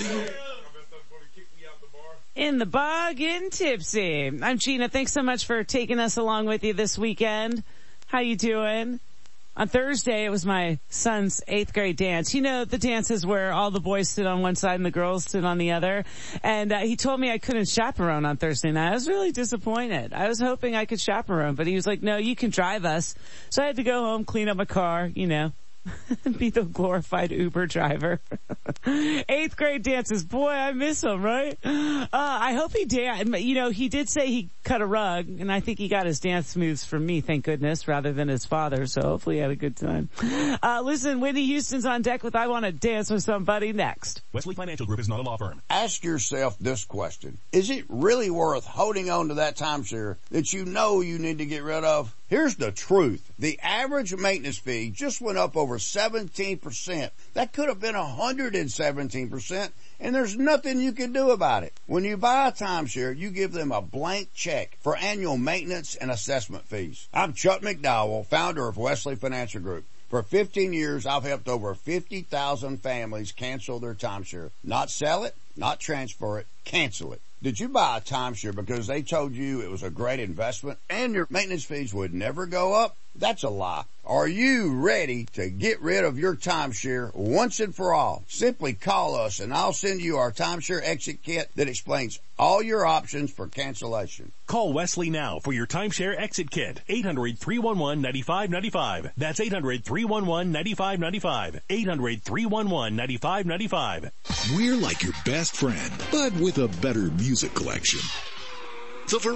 In the bar, getting tipsy. I'm Gina. Thanks so much for taking us along with you this weekend. How you doing? On Thursday, it was my son's 8th grade dance. You know, the dances where all the boys sit on one side and the girls sit on the other. And he told me I couldn't chaperone on Thursday night. I was really disappointed. I was hoping I could chaperone, but he was like, no, you can drive us. So I had to go home, clean up my car, you know. Be the glorified Uber driver. 8th grade dances. Boy, I miss him, right? I hope he you know, he did say he cut a rug, and I think he got his dance moves from me, thank goodness, rather than his father, so hopefully he had a good time. Listen, Whitney Houston's on deck with I Want to Dance with Somebody next. Wesley Financial Group is not a law firm. Ask yourself this question. Is it really worth holding on to that timeshare that you know you need to get rid of? Here's the truth. The average maintenance fee just went up over 17%. That could have been 117%, and there's nothing you can do about it. When you buy a timeshare, you give them a blank check for annual maintenance and assessment fees. I'm Chuck McDowell, founder of Wesley Financial Group. For 15 years, I've helped over 50,000 families cancel their timeshare. Not sell it, not transfer it, cancel it. Did you buy a timeshare because they told you it was a great investment and your maintenance fees would never go up? That's a lie. Are you ready to get rid of your timeshare once and for all? Simply call us and I'll send you our timeshare exit kit that explains all your options for cancellation. Call Wesley now for your timeshare exit kit. 800-311-9595. That's 800-311-9595. 800-311-9595. We're like your best friend, but with a better music collection. So for